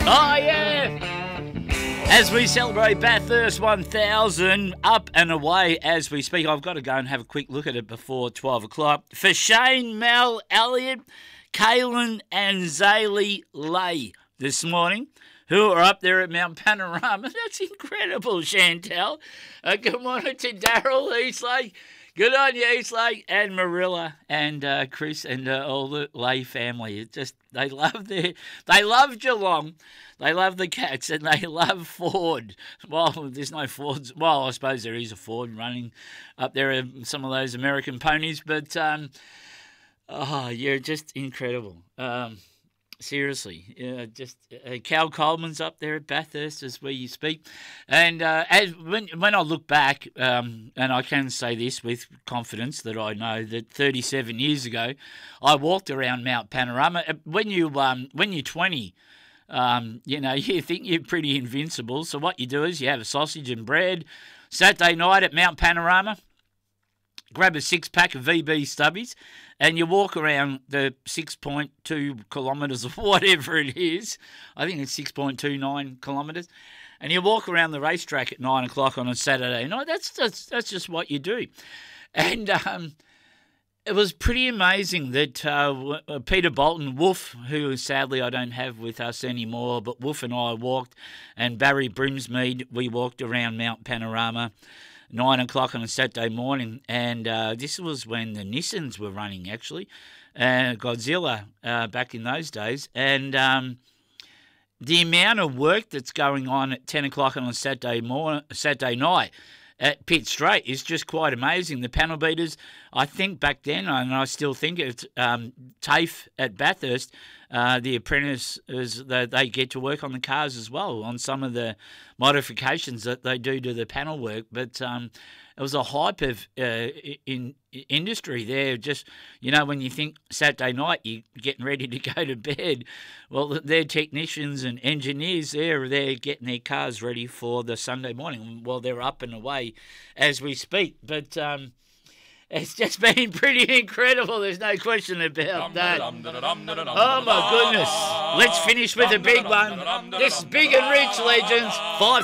Oh, yeah! As we celebrate Bathurst 1000, up and away as we speak. I've got to go and have a quick look at it before 12 o'clock. For Shane, Mel, Elliot, Kaylin and Zaylee Lay this morning, who are up there at Mount Panorama. That's incredible, Chantel. Good morning to Daryl Eastlake. Good on you, Eastlake, and Marilla and Chris and all the Lay family. It just they love Geelong, they love the Cats, and they love Ford. Well, there's no Fords. Well, I suppose there is a Ford running up there, some of those American ponies, but you're just incredible. Seriously, Cal Coleman's up there at Bathurst as we speak. And when I look back, and I can say this with confidence that I know that 37 years ago, I walked around Mount Panorama. When you're 20, you think you're pretty invincible. So what you do is you have a sausage and bread Saturday night at Mount Panorama. Grab a 6-pack of VB Stubbies and you walk around the 6.2 kilometres or whatever it is. I think it's 6.29 kilometres. And you walk around the racetrack at 9 o'clock on a Saturday night. That's just what you do. And it was pretty amazing that Peter Bolton, Wolf, who sadly I don't have with us anymore, but Wolf and I walked, and Barry Brimsmead, we walked around Mount Panorama 9 o'clock on a Saturday morning, and this was when the Nissans were running, actually, Godzilla back in those days, and the amount of work that's going on at 10 o'clock on a Saturday night at Pitt Straight is just quite amazing. The panel beaters, I think back then, and I still think it's TAFE at Bathurst, the apprentices, they get to work on the cars as well, on some of the modifications that they do to the panel work. But it was a hype of in industry there. Just, when you think Saturday night, you're getting ready to go to bed. Well, they're technicians and engineers there. They're getting their cars ready for the Sunday morning. Well, they're up and away as we speak. But it's just been pretty incredible. There's no question about that. Oh, my goodness. Let's finish with a big one. This is Big and Rich, legends. 5